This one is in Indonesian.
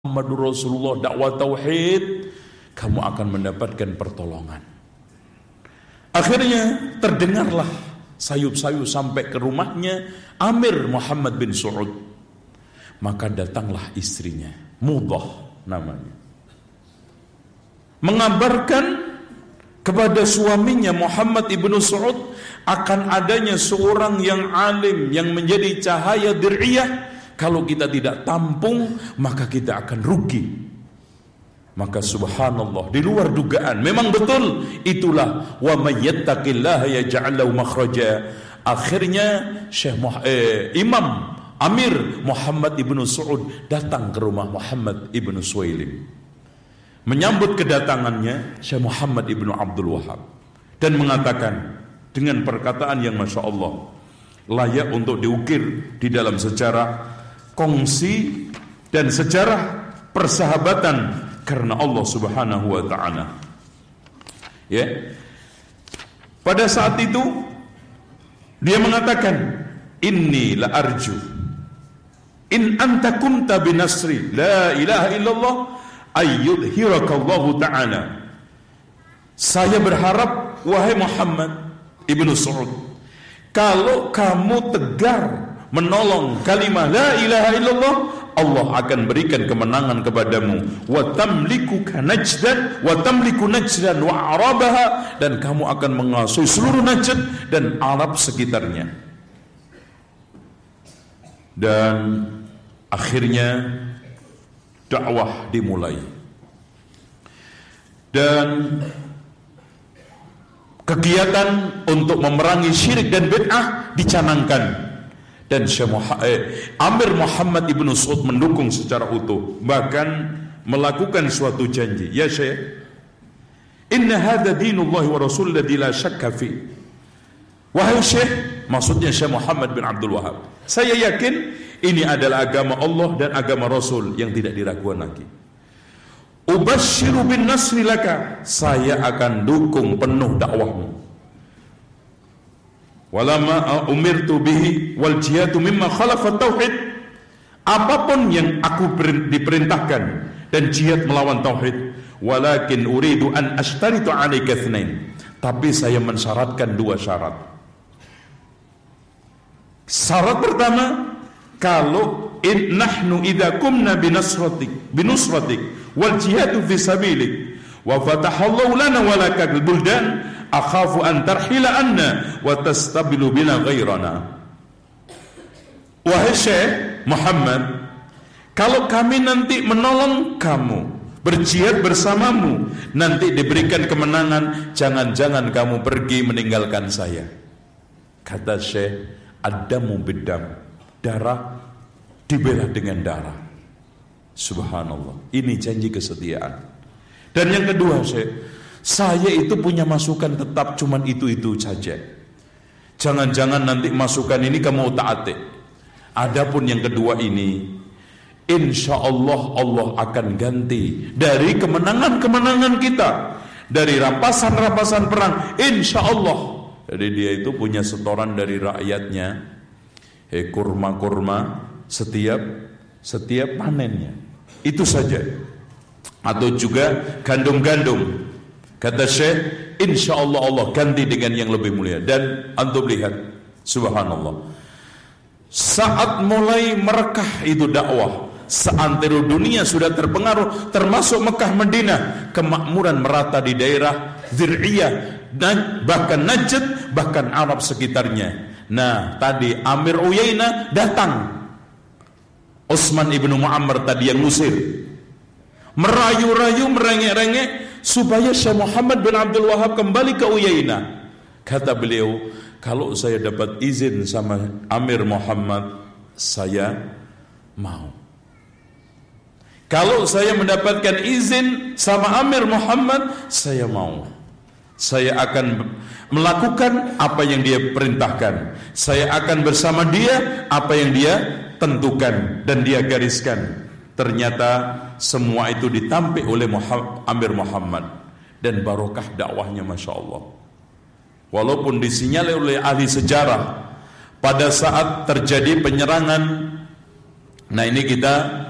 Muhammadur Rasulullah, dakwah tauhid, kamu akan mendapatkan pertolongan. Akhirnya terdengarlah sayup-sayup sampai ke rumahnya Amir Muhammad bin Saud. Maka datanglah istrinya, Mudah namanya, mengabarkan kepada suaminya Muhammad ibnu Saud akan adanya seorang yang alim yang menjadi cahaya dir'iyah. Kalau kita tidak tampung, maka kita akan rugi. Maka subhanallah, di luar dugaan, memang betul itulah wa may yattaqillaha yaj'al lahu makhraja. Akhirnya Imam Amir Muhammad ibnu Saud datang ke rumah Muhammad ibnu Suwailim, menyambut kedatangannya Syekh Muhammad ibnu Abdul Wahab, dan mengatakan dengan perkataan yang masya Allah layak untuk diukir di dalam sejarah kongsi dan sejarah persahabatan karena Allah Subhanahu wa taala. Ya. Pada saat itu dia mengatakan, "Inni la arju in anta kunta binasri la ilaha illallah ayyudhirakallahu ta'ala." Saya berharap wahai Muhammad ibnu Saud, kalau kamu tegar menolong kalimah la ilaha illallah, Allah akan berikan kemenangan kepadamu. Wa tamliku najdan wa tamliku najdan wa arabaha, dan kamu akan menguasai seluruh Najd dan Arab sekitarnya. Dan akhirnya dakwah dimulai dan kegiatan untuk memerangi syirik dan bid'ah dicanangkan. Dan Amir Muhammad ibnu Saud mendukung secara utuh, bahkan melakukan suatu janji. Ya Syekh, inna hadha dinullah wa rasul ladzi la syakka fi. Wahai Syekh, maksudnya Syekh Muhammad bin Abdul Wahab, saya yakin ini adalah agama Allah dan agama Rasul yang tidak diragukan lagi. Ubashiru bin nasri laka, saya akan dukung penuh dakwahmu. Walama umirtu bihi wal jihadu mimma khalafa tauhid, apapun yang aku diperintahkan dan jihad melawan tauhid. Walakin uridu an ashtaritu alaika itsnain, tapi saya mensyaratkan dua syarat. Syarat pertama, kalau nahnu idza kumna binusratik wal jihadu fi sabilik wa fatahallahu lana wa lakal buldan akhafu an tarhila anna wa tastabilu bina ghairana. Wahai Syekh Muhammad, kalau kami nanti menolong kamu, berjihad bersamamu, nanti diberikan kemenangan, jangan-jangan kamu pergi meninggalkan saya. Kata Syekh, adamu bidam, darah dibela dengan darah. Subhanallah, ini janji kesetiaan. Dan yang kedua Syekh, saya itu punya masukan tetap cuman itu saja. Jangan-jangan nanti masukan ini kamu taati. Adapun yang kedua ini, insya Allah Allah akan ganti dari kemenangan-kemenangan kita, dari rampasan-rampasan perang, insya Allah. Jadi dia itu punya setoran dari rakyatnya, kurma-kurma setiap panennya. Itu saja. Atau juga gandum-gandum. Kata Syekh, insya Allah Allah ganti dengan yang lebih mulia. Dan antum lihat, subhanallah, saat mulai merekah itu dakwah, seantero dunia sudah terpengaruh, termasuk Mekah Madinah, kemakmuran merata di daerah Dzir'iyah dan bahkan Najd, bahkan Arab sekitarnya. Nah, tadi Amir Uyainah datang, Utsman ibnu Mu'ammar tadi yang ngusir, merayu-rayu, merengek-rengek supaya Syekh Muhammad bin Abdul Wahab kembali ke Uyainah. Kata beliau, kalau saya dapat izin sama Amir Muhammad, saya mau. Kalau saya mendapatkan izin sama Amir Muhammad, saya mau. Saya akan melakukan apa yang dia perintahkan. Saya akan bersama dia apa yang dia tentukan dan dia gariskan. Ternyata semua itu ditampik oleh Amir Muhammad, dan barokah dakwahnya masya Allah. Walaupun disinyalir oleh ahli sejarah pada saat terjadi penyerangan, nah ini kita